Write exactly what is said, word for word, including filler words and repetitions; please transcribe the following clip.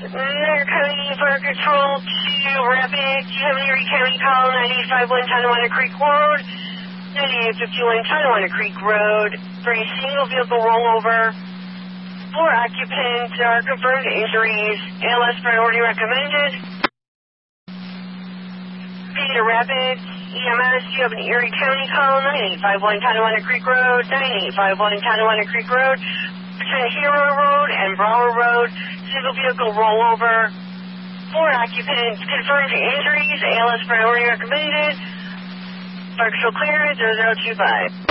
Lander County Fire Control to Rapid. Do you have an Erie County call? nine eight five one Tonawanda Creek Road. ninety-eight fifty-one Tonawanda Creek Road for a single vehicle rollover. Four occupants are confirmed injuries. A L S priority recommended. Peter Rapid, E M S, do you have an Erie County call? nine eight five one Tonawanda Creek Road. nine eight five one Tonawanda Creek Road. Between Hero Road and Brower Road. Single vehicle rollover. Four occupants confirmed injuries. A L S priority recommended. Park still clear, zero zero two five.